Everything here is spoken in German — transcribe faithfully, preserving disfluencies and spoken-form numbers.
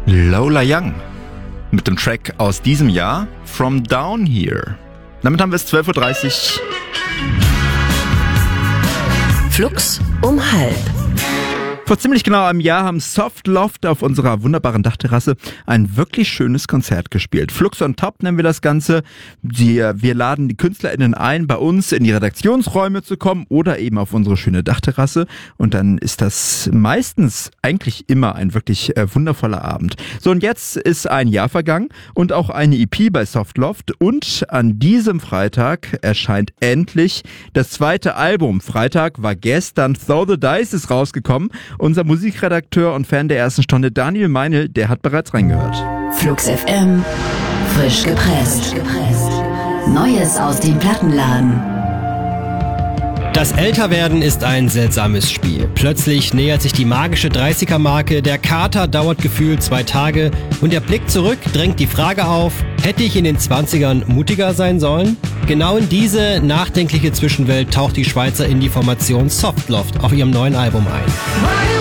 Lola Young mit dem Track aus diesem Jahr, From Down Here. Damit haben wir es zwölf Uhr dreißig. Flux um halb. Vor ziemlich genau einem Jahr haben Soft Loft auf unserer wunderbaren Dachterrasse ein wirklich schönes Konzert gespielt. Flux on Top nennen wir das Ganze. Wir, wir laden die KünstlerInnen ein, bei uns in die Redaktionsräume zu kommen oder eben auf unsere schöne Dachterrasse. Und dann ist das meistens eigentlich immer ein wirklich äh, wundervoller Abend. So, und jetzt ist ein Jahr vergangen und auch eine E P bei Soft Loft. Und an diesem Freitag erscheint endlich das zweite Album. Freitag war gestern, Throw the Dice ist rausgekommen. Unser Musikredakteur und Fan der ersten Stunde, Daniel Meinl, der hat bereits reingehört. Flux F M, frisch gepresst. Neues aus dem Plattenladen. Das Älterwerden ist ein seltsames Spiel. Plötzlich nähert sich die magische dreißiger-Marke, der Kater dauert gefühlt zwei Tage und der Blick zurück drängt die Frage auf, hätte ich in den zwanzigern mutiger sein sollen? Genau in diese nachdenkliche Zwischenwelt taucht die Schweizer Indie-Formation Soft Loft auf ihrem neuen Album ein.